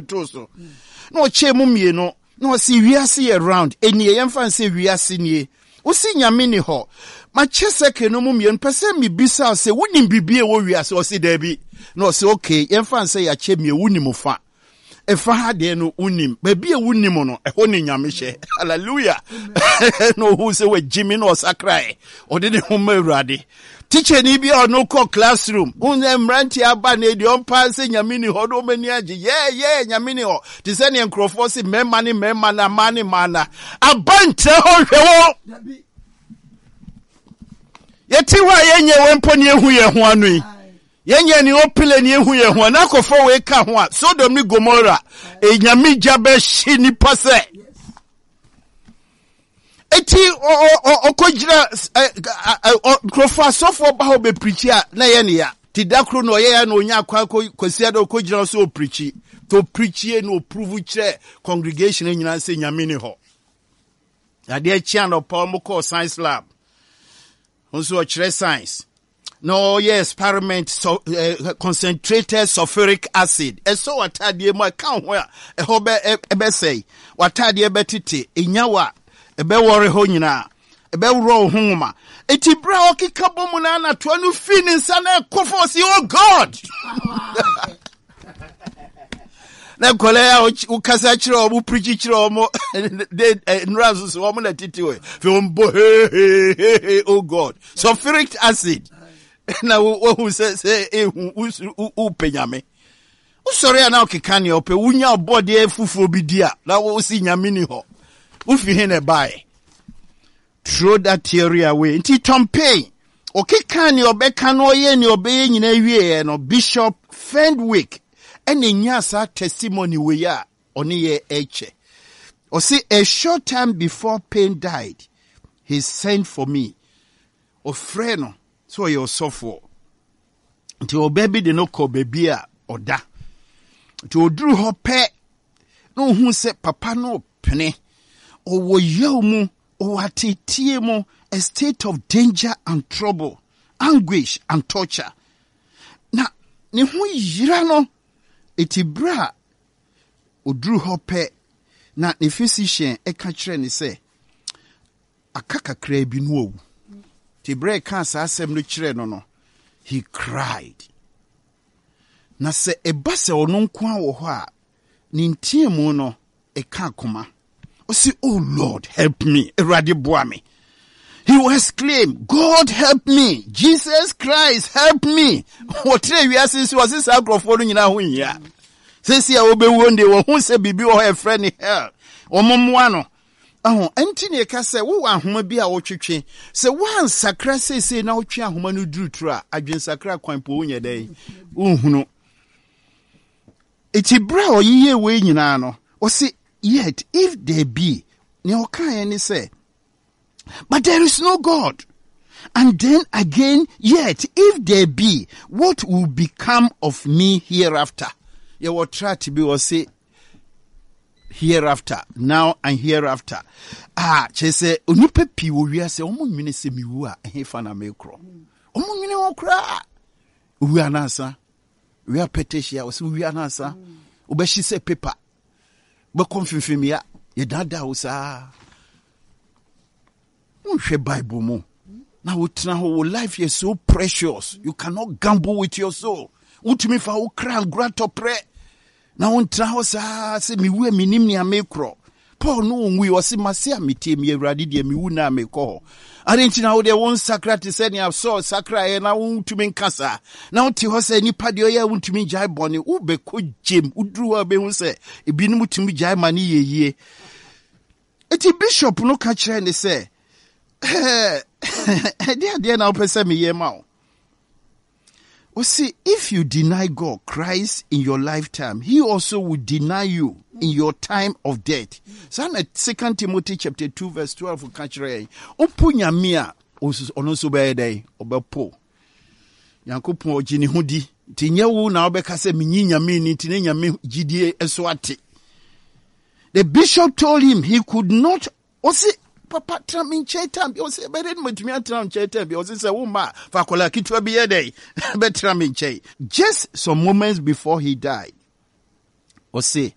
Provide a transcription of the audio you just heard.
to so no che mu mie no no si wiase around eni yemfa nse wiase nie wo si nyame ni ho ma che seke no mu mie pese mi bisa se wonim bibie wo wiase o si da bi no se okay yemfa nse ya che mie wonim fa efa ha de no unim ba bie wonim no e ho ni nyame hye hallelujah no who say we Jimmy no sakrai o de ho ma urade teacher ni bi o no call classroom unze mranti aba na edi on pass nyame ni ho do mani age yeah nyame ni ho te se ne nkrofo se memma na mani mana abantre ho hwewo yeti wa yenye wempo ni ehu ye ho anu yi yenye ni opile ni ehu ye ho na akofo we ka ho a Sodom ni Gomorrah nyame jabe shi ni pase eti okojira krofo sofo ba ho be preachi a na ye ne ya ti dakro no ye ya no nya akwa kwasi da okojira so preachi to preachie no prove kire congregation nyina se nyame ni ho ade chia no pa mo call science lab onso kire science no yes experiment so concentrated sulfuric acid eso watadie mo ka ho a ho be say watadie betete enyawa ebe wore ho nyina ebe woro ho homa eti bra okika bomu na na to anu fini nsa na ekofo si oh god na kole ya ukasa chiro obu preach chiro omo de nrazu so omo na titiwe fe ombo he oh god sulfuric acid na wo say u penyame usori na okika ne ope wunya obode efufu bi dia na wo si nyame ni ho ufi hene buy throw that theory away nti tompe okika ne obeka no ye ne obeye nyina wie no Bishop Fenwick ene nyasa testimony we ya oni ye eche o see a short time before Pain died he sent for me o freno so your suffer nti o baby de no ko baby a oda nti o duru ho pe no hu se papa no pene o wo yemu o atitie mu a state of danger and trouble anguish and torture na ne hu yira no etibra o duru ho pe na ne physician e ka kire ne se akakakra bi no owu tibra ka sa asem no kire no he cried na se ebase ono nko a wo ho a ne ntie mu no e ka akoma o say oh Lord help me erade boa me he will exclaim God help me Jesus Christ help me what we are since was this agrofo no nyina ho nyia sesi a obewu nde wo hu se bibi wo e friend hell omomwa no enti ne ka se wo ahoma bi a wo twetwe se wan sakra sesi na wo twe ahoma no durutura adwen sakra kwanpo wo nye dai unhunu eti bra oyiye we nyina no o say yet if there be ne o kan ni say but there is no God and then again yet if there be what will become of me hereafter you will try to be or say hereafter now and hereafter chese onipa pi wo wiase omo nwene se miwu a ehefa na mekro omo nwene wo kra wi anasa wi apeteshia wo se wi anasa obeshi se paper be konfirmia ye dada wo sa unhwe bible mu na wo tena ho life is so precious you cannot gamble with your soul utumi fa wo kra grato pre na won tra ho sa se miwu minim ni amekro Paul no onwi o se mase amete mi awrade de miwu na amekọ arentina wo de won sakrate se ni so sakra e na won tumi nkasa na won ti ho se nipa de oya won tumi jai bone wo be ko jem udru wa be hu se ebinim tumi jai mane yeye eti bishop no ka kire ne se de na opese me ye ma o. Well, see, if you deny God, Christ, in your lifetime, he also will deny you in your time of death. So, 2 Timothy chapter 2, verse 12, Opu nyamia, onoso bede, obepo. Yankopon ojini hudi, tinyewu na obekase minyi nyami ni, tine nyami jidie eswati. The bishop told him he could not, Papa tram in chetam bi o se be ready mutumi atram chetam bi o se woma fa kola kitwa bi yedey be tram in che just some moments before he died o say